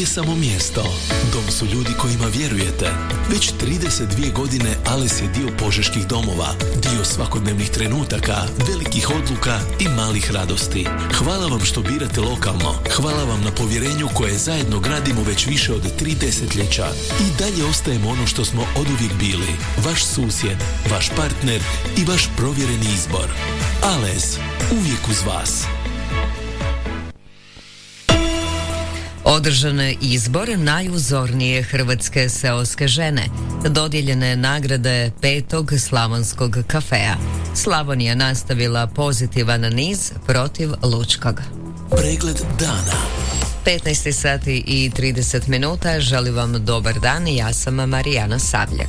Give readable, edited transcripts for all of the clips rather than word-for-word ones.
nije samo mjesto. Dom su ljudi kojima vjerujete. Već 32 godine Ales je dio požeških domova, dio svakodnevnih trenutaka, velikih odluka i malih radosti. Hvala vam što birate lokalno. Hvala vam na povjerenju koje zajedno gradimo već više od 3 desetljeća. I dalje ostajemo ono što smo oduvijek bili. Vaš susjed, vaš partner i vaš provjereni izbor. Ales, uvijek uz vas. Održan izbor najuzornije hrvatske seoske žene. Dodijeljene nagrade 5. Slavonskog kafea. Slavonija nastavila pozitivan niz protiv Lučkog. Pregled dana. 15 sati i 30 minuta. Želim vam dobar dan. Ja sam Marijana Savljak.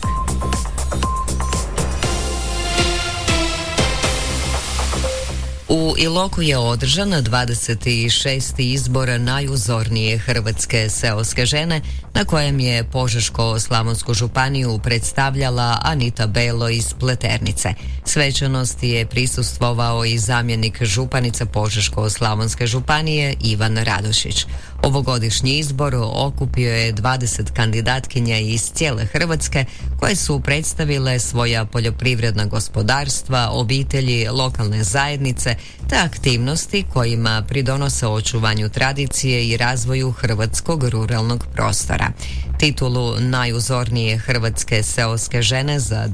U Iloku je održan 26. izbor najuzornije hrvatske seoske žene, na kojem je Požeško-slavonsku županiju predstavljala Anita Belo iz Pleternice. Svečanosti je prisustvovao i zamjenik županice Požeško-slavonske županije Ivan Radošić. Ovogodišnji izbor okupio je 20 kandidatkinja iz cijele Hrvatske koje su predstavile svoja poljoprivredna gospodarstva, obitelji, lokalne zajednice te aktivnosti kojima pridonose očuvanju tradicije i razvoju hrvatskog ruralnog prostora. Titulu najuzornije hrvatske seoske žene za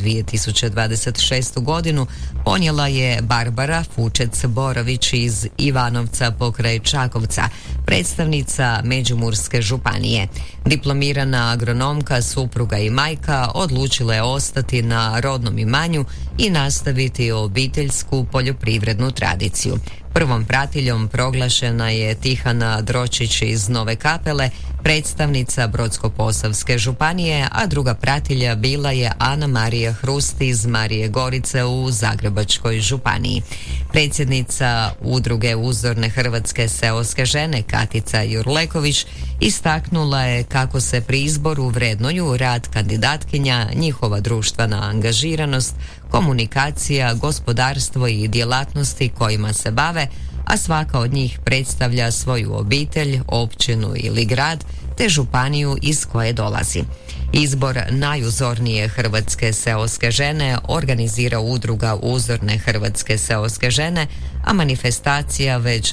2026. godinu ponijela je Barbara Fučec-Borović iz Ivanovca pokraj Čakovca, predstavnica Međimurske županije. Diplomirana agronomka, supruga i majka odlučila je ostati na rodnom imanju i nastaviti obiteljsku poljoprivrednu tradiciju. Prvom pratiljom proglašena je Tihana Dročić iz Nove Kapele, predstavnica Brodsko-posavske županije, a druga pratilja bila je Ana Marija Hrust iz Marije Gorice u Zagrebačkoj županiji. Predsjednica Udruge uzorne hrvatske seoske žene Katica Jurleković istaknula je kako se pri izboru vrednuju rad kandidatkinja, njihova društvena angažiranost, komunikacija, gospodarstvo i djelatnosti kojima se bave, a svaka od njih predstavlja svoju obitelj, općinu ili grad, te županiju iz koje dolazi. Izbor najuzornije hrvatske seoske žene organizira Udruga uzorne hrvatske seoske žene, a manifestacija već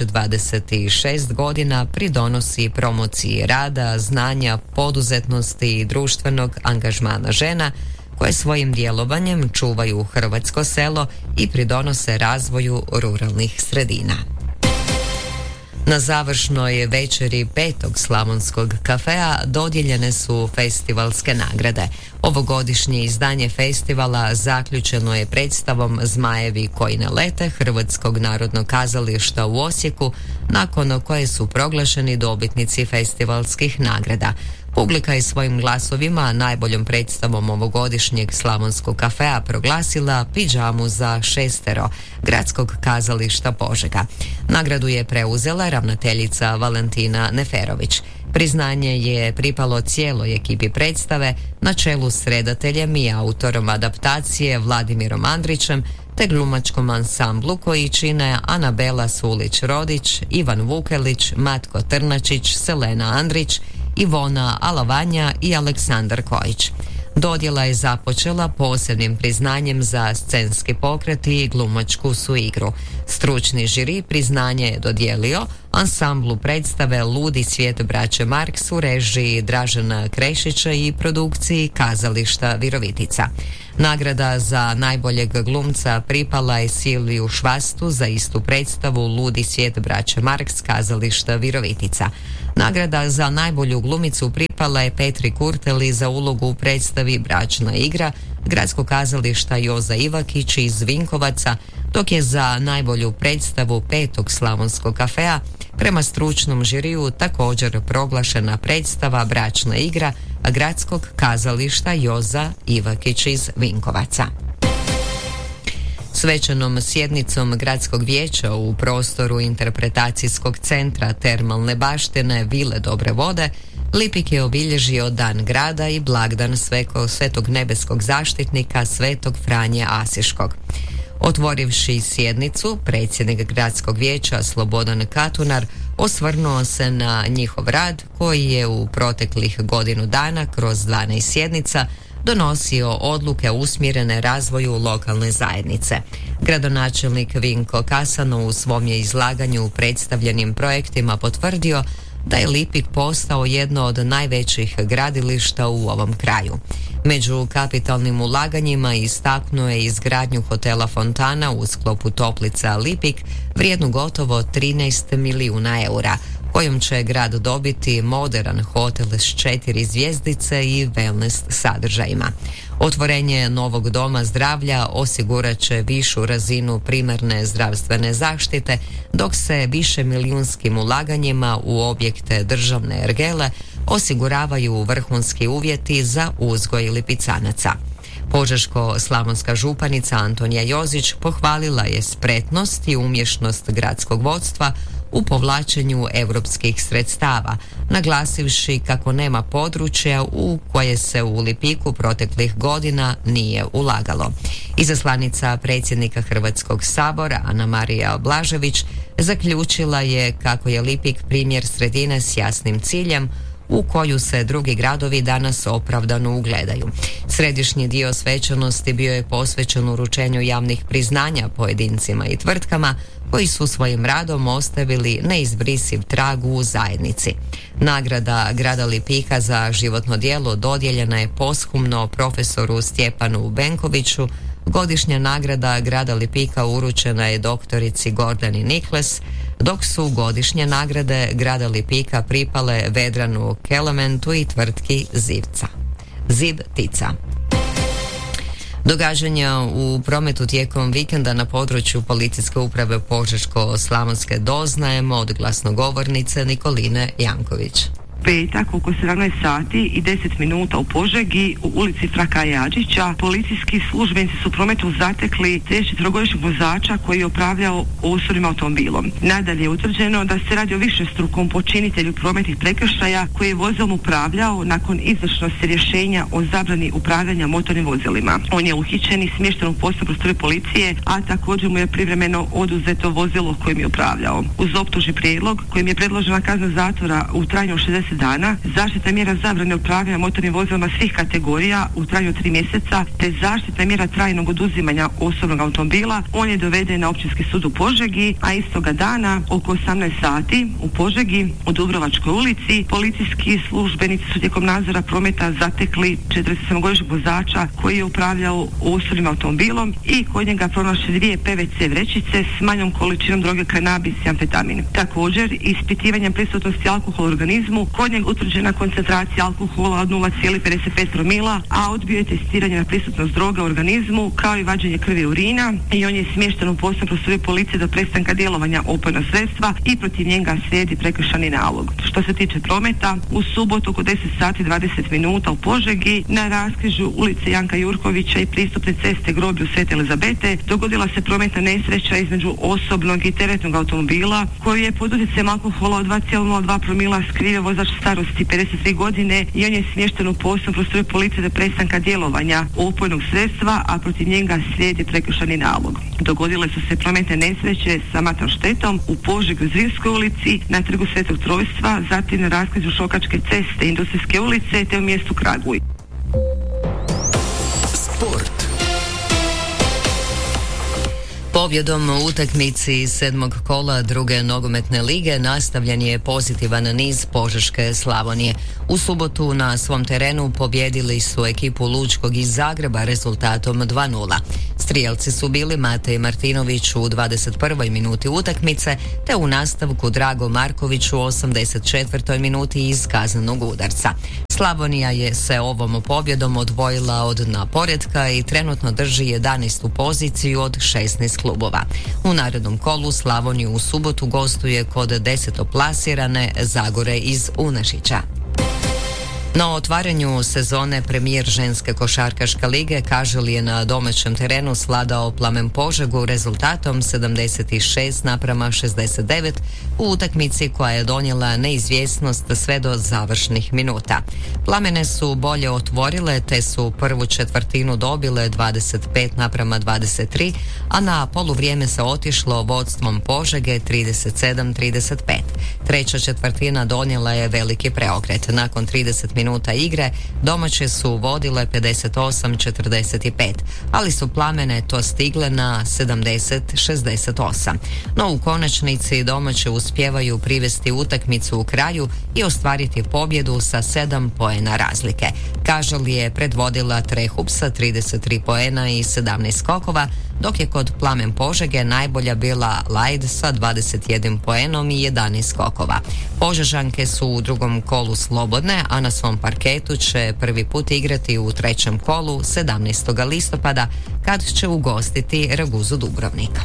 26 godina pridonosi promociji rada, znanja, poduzetnosti i društvenog angažmana žena koje svojim djelovanjem čuvaju hrvatsko selo i pridonose razvoju ruralnih sredina. Na završnoj večeri 5. Slavonskog kafea dodijeljene su festivalske nagrade. Ovogodišnje izdanje festivala zaključeno je predstavom Zmajevi koji ne lete Hrvatskog narodnog kazališta u Osijeku, nakon koje su proglašeni dobitnici festivalskih nagrada. Publika je svojim glasovima najboljom predstavom ovogodišnjeg Slavonskog kafea proglasila Pidžamu za šestero Gradskog kazališta Požega. Nagradu je preuzela ravnateljica Valentina Neferović. Priznanje je pripalo cijeloj ekipi predstave na čelu s redateljem i autorom adaptacije Vladimirom Andrićem te glumačkom ansamblu koji čine Anabela Sulić-Rodić, Ivan Vukelić, Matko Trnačić, Selena Andrić, Ivona Alavanja i Aleksandar Kojić. Dodjela je započela posebnim priznanjem za scenski pokret i glumačku suigru. Stručni žiri priznanje je dodijelio ansamblu predstave Ludi svijet braće Marks u režiji Dražena Krešića i produkciji Kazališta Virovitica. Nagrada za najboljeg glumca pripala je Silviju Švastu za istu predstavu Ludi svijet braće Marks Kazališta Virovitica. Nagrada za najbolju glumicu pripala je Petri Kurteli za ulogu u predstavi Bračna igra Gradskog kazališta Joza Ivakić iz Vinkovaca, dok je za najbolju predstavu 5. Slavonskog kafea prema stručnom žiriju također proglašena predstava Bračna igra Gradskog kazališta Joza Ivakić iz Vinkovaca. Svečanom sjednicom Gradskog vijeća u prostoru interpretacijskog centra termalne baštine Vile Dobre vode Lipik je obilježio Dan grada i blagdan Svetog nebeskog zaštitnika Svetog Franje Asiškog. Otvorivši sjednicu, predsjednik Gradskog vijeća Slobodan Katunar osvrnuo se na njihov rad koji je u proteklih godinu dana kroz 12 sjednica donosio odluke usmjerene razvoju lokalne zajednice. Gradonačelnik Vinko Kasano u svom je izlaganju predstavljenim projektima potvrdio da je Lipik postao jedno od najvećih gradilišta u ovom kraju. Među kapitalnim ulaganjima istaknuo je izgradnju hotela Fontana u sklopu toplica Lipik vrijednu gotovo 13 milijuna eura, kojom će grad dobiti moderan hotel s 4 zvjezdice i wellness sadržajima. Otvorenje novog doma zdravlja osigurat će višu razinu primarne zdravstvene zaštite, dok se višemilijunskim ulaganjima u objekte državne ergele osiguravaju vrhunski uvjeti za uzgoj lipicanaca. Požeško-slavonska županica Antonija Jozić pohvalila je spretnost i umješnost gradskog vodstva u povlačenju europskih sredstava, naglasivši kako nema područja u koje se u Lipiku proteklih godina nije ulagalo. Izaslanica predsjednika Hrvatskog sabora Ana Marija Blažević zaključila je kako je Lipik primjer sredine s jasnim ciljem u koju se drugi gradovi danas opravdano ugledaju. Središnji dio svečanosti bio je posvećen uručenju javnih priznanja pojedincima i tvrtkama koji su svojim radom ostavili neizbrisiv trag u zajednici. Nagrada grada Lipika za životno djelo dodijeljena je posthumno profesoru Stjepanu Benkoviću. Godišnja nagrada grada Lipika uručena je doktorici Gordani Nikles, dok su godišnje nagrade grada Lipika pripale Vedranu Kelementu i tvrtki Zib-Tica. Događanja u prometu tijekom vikenda na području Policijske uprave Požeško-slavonske doznajemo od glasnogovornice Nikoline Janković. Petak oko 17 sati i 10 minuta u Požegi u ulici Fraka Jadžića policijski službenici su u prometu zatekli 34-godišnjeg vozača koji je upravljao osobnim automobilom. Nadalje je utvrđeno da se radi o višestrukom počinitelju prometnih prekršaja koji je vozilom upravljao nakon izvršnosti rješenja o zabrani upravljanja motornim vozilima. On je uhićen i smješten u posebnoj prostoriji policije, a također mu je privremeno oduzeto vozilo kojim je upravljao. Uz optužni prijedlog kojim je predložena kazna zatvora u trajanju od 60 dana, zaštitna mjera zabrane upravljanja motornim vozilima svih kategorija u trajanju 3 mjeseca, te zaštitna mjera trajnog oduzimanja osobnog automobila, on je doveden na Općinski sud u Požegi, a istoga dana oko 18 sati u Požegi u Dubrovačkoj ulici policijski službenici su tijekom nadzora prometa zatekli 47-godišnjeg vozača koji je upravljao osobnim automobilom i kod njega pronašli 2 PVC vrećice s manjom količinom droge kanabis i amfetamin. Također, ispitivanjem prisutnosti alkohola u organizmu kod njega utvrđena koncentracija alkohola od 0,55 promila, a odbio je testiranje na prisutnost droga u organizmu kao i vađenje krvi i urina i on je smješten u posebnoj prostoriji policije do prestanka djelovanja opojnog sredstva i protiv njega slijedi prekršajni nalog. Što se tiče prometa, u subotu oko 10 sati 20 minuta u Požegi na raskrižju ulice Janka Jurkovića i pristupne ceste groblju Svete Elizabete dogodila se prometna nesreća između osobnog i teretnog automobila koji je pod utjecajem alkohola od 2,02 promila skrivio vozač starosti 53 godine i on je smješten u posebnoj prostoriji policije do prestanka djelovanja opojnog sredstva, a protiv njega slijedi prekršajni nalog. Dogodile su se prometne nesreće sa materijalnom štetom u Požegi u Zrinskoj ulici, na trgu Svetog Trojstva, zatim na raskrižju Šokačke ceste, Industrijske ulice te u mjestu Kraguj. Sport. Pobjedom u utakmici 7. kola druge nogometne lige nastavljen je pozitivan niz Požeške Slavonije. U subotu na svom terenu pobjedili su ekipu Lučkog iz Zagreba rezultatom 2:0. Strijelci su bili Matej Martinović u 21. minuti utakmice, te u nastavku Drago Marković u 84. minuti iz kaznenog udarca. Slavonija je se ovom pobjedom odvojila od naporetka i trenutno drži 11. poziciju od 16 klubova. U narednom kolu Slavoniju u subotu gostuje kod 10. plasirane Zagore iz Unešića. Na otvaranju sezone premijer ženske košarkaške lige Kaželi je na domaćem terenu sladao Plamen Požegu rezultatom 76:69 u utakmici koja je donijela neizvjesnost sve do završnih minuta. Plamene su bolje otvorile te su prvu četvrtinu dobile 25:23, a na poluvrijeme se otišlo vodstvom Požege 37-35. Treća četvrtina donijela je veliki preokret. Nakon 30 minuta igre domaće su vodile 58-45, ali su Plamene to stigle na 70-68. No u konačnici domaće uspijevaju privesti utakmicu u kraju i ostvariti pobjedu sa 7 poena razlike. Kažel je predvodila Trehup sa 33 poena i 17 skokova, dok je kod Plamen Požege najbolja bila Lajd sa 21 poenom i 11 skokova. Požežanke su u drugom kolu slobodne, a na svom parketu će prvi put igrati u trećem kolu 17. listopada kad će ugostiti Raguzu Dubrovnika.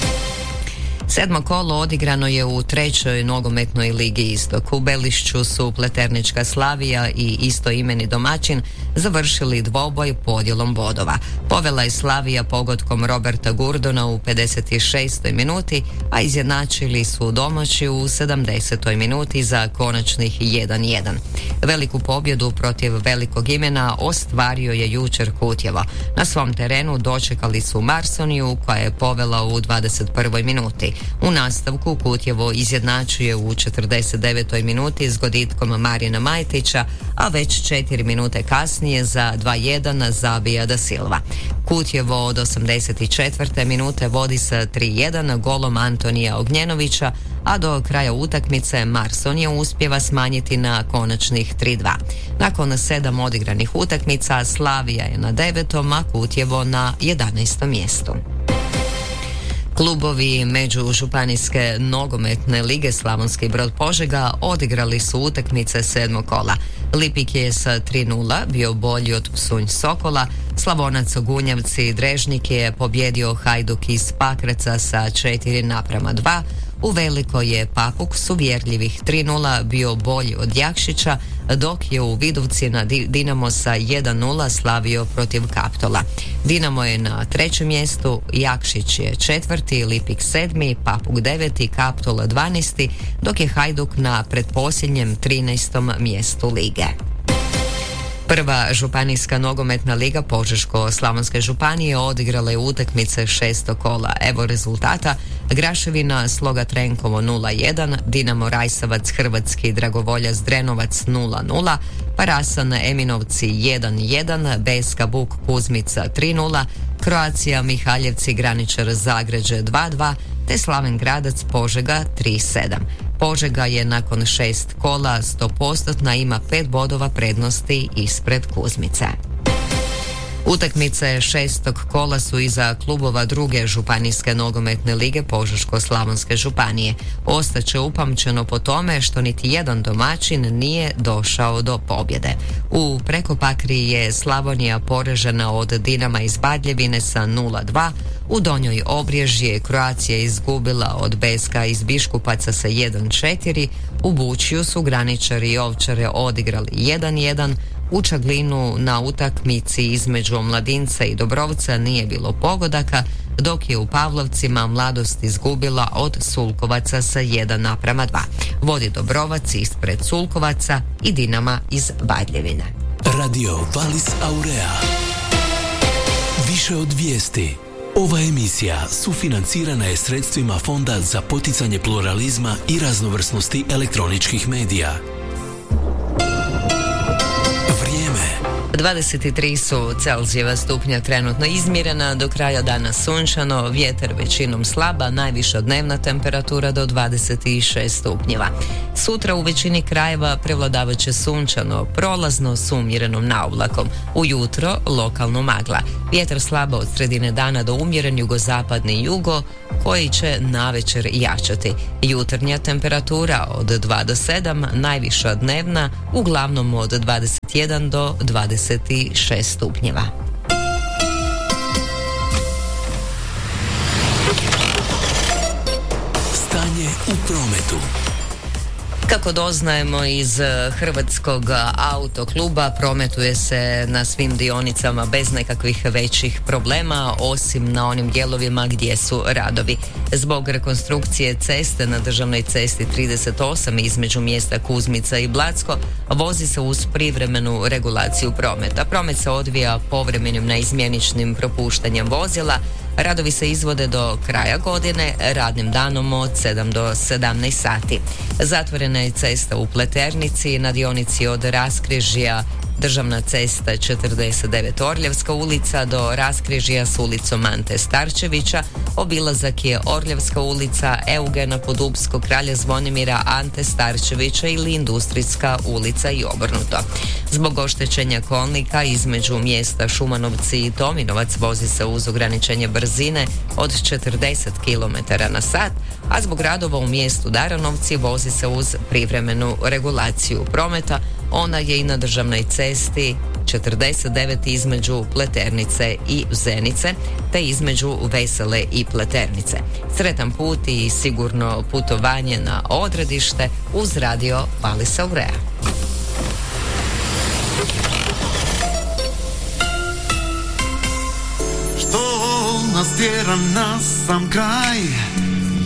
7. kolo odigrano je u trećoj nogometnoj ligi Istok. U Belišću su Pleternička Slavija i istoimeni domaćin završili dvoboj podjelom bodova. Povela je Slavija pogodkom Roberta Gurdona u 56. minuti, a izjednačili su domaći u 70. minuti za konačnih 1-1. Veliku pobjedu protiv velikog imena ostvario je jučer Kutjevo. Na svom terenu dočekali su Marsoniju koja je povela u 21. minuti. U nastavku Kutjevo izjednačuje u 49. minuti s goditkom Marina Majtića, a već 4 minute kasnije za 2-1 zabija Da Silva. Kutjevo od 84. minute vodi sa 3-1 golom Antonija Ognjenovića, a do kraja utakmice Marsonija uspijeva smanjiti na konačnih 3-2. Nakon 7 odigranih utakmica Slavija je na 9., a Kutjevo na 11. mjestu. Klubovi Međužupanijske nogometne lige Slavonski Brod Požega odigrali su utakmice 7. kola. Lipik je sa 3-0 bio bolji od Psunj Sokola, Slavonac Gunjavci Drežnik je pobjedio Hajduk iz Pakraca sa 4:2, u Veliko je Papuk s uvjerljivih 3-0 bio bolji od Jakšića, dok je u Vidovci na Dinamo sa 1-0 slavio protiv Kaptola. Dinamo je na 3. mjestu, Jakšić je 4., Lipik 7., Papuk 9., Kaptola 12., dok je Hajduk na pretposljednjem 13. mjestu lige. Prva županijska nogometna liga Požeško-slavonske županije odigrala je utakmice 6. kola. Evo rezultata: Graševina Sloga Trenkovo 0-1, Dinamo Rajsavac Hrvatski Dragovoljac Drenovac 0-0, Parasan Eminovci 1-1, Beska Buk Kuzmica 3-0, Croatia Mihaljevci Graničar Zagređe 2-2, te Slaven Gradac Požega 3-7. Požega je nakon 6 kola 100%, ima 5 bodova prednosti ispred Kuzmice. Utakmice 6. kola su iza klubova druge županijske nogometne lige Požeško-slavonske županije. Ostaće upamćeno po tome što niti jedan domaćin nije došao do pobjede. U Prekopakri je Slavonija poražena od Dinama iz Badljevine sa 0-2, u Donjoj Obrježji je Croatia izgubila od Beska iz Biškupaca sa 1-4, u Bučju su Graničari i Ovčare odigrali 1-1, u Čaglinu na utakmici između Omladinca i Dobrovca nije bilo pogodaka, dok je u Pavlovcima Mladost izgubila od Sulkovaca sa 1:2. Vodi Dobrovac ispred Sulkovaca i Dinama iz Badljevine. Radio Valis Aurea. Više od vijesti. Ova emisija sufinancirana je sredstvima Fonda za poticanje pluralizma i raznovrsnosti elektroničkih medija. 23 su Celzijeva stupnja trenutno izmjerena, do kraja dana sunčano, vjetar većinom slaba, najviša dnevna temperatura do 26 stupnjeva. Sutra u većini krajeva prevladavat će sunčano, prolazno s umjerenom naoblakom. Ujutro lokalno magla. Vjetar slaba od sredine dana do umjeren jugozapadni jugo, koji će navečer jačati. Jutarnja temperatura od 2 do 7, najviša dnevna uglavnom od 21 do 26 stupnjeva. Stanje u prometu. Kako doznajemo iz Hrvatskog autokluba, prometuje se na svim dionicama bez nekakvih većih problema, osim na onim dijelovima gdje su radovi. Zbog rekonstrukcije ceste na državnoj cesti 38 između mjesta Kuzmica i Blacko vozi se uz privremenu regulaciju prometa. Promet se odvija povremenim naizmjeničnim propuštanjem vozila, Radovi se izvode do kraja godine, radnim danom od 7 do 17 sati. Zatvorena je cesta u Pleternici na dionici od raskrižja državna cesta 49 Orljavska ulica do raskrižja s ulicom Ante Starčevića. Obilazak je Orljavska ulica, Eugena Podupskog, Kralja Zvonimira, Ante Starčevića ili Industrijska ulica i obrnuto. Zbog oštećenja kolnika između mjesta Šumanovci i Tominovac vozi se uz ograničenje brzine od 40 km/h, a zbog radova u mjestu Daranovci vozi se uz privremenu regulaciju prometa. Ona je i na državnoj cesti 49 između Pleternice i Zenice, te između Vesele i Pleternice. Sretan put i sigurno putovanje na odredište uz radio Valisa Urea. Što nas tjera na sam kraj?